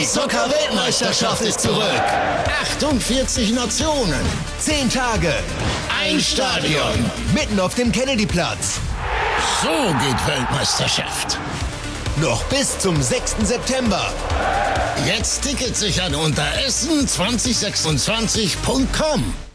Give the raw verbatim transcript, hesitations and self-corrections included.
Die Zucker-Weltmeisterschaft ist zurück. achtundvierzig Nationen. zehn Tage. Ein Stadion. Mitten auf dem Kennedyplatz. So geht Weltmeisterschaft. Noch bis zum sechsten September. Jetzt Tickets sichern unter essen zwanzig sechsundzwanzig punkt com.